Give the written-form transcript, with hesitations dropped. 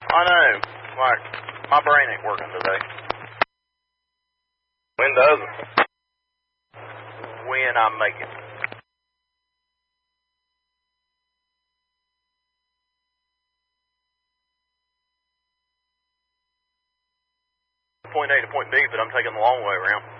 I know. Like, my brain ain't working today. When does it? When I make it. Point A to point B, but I'm taking the long way around.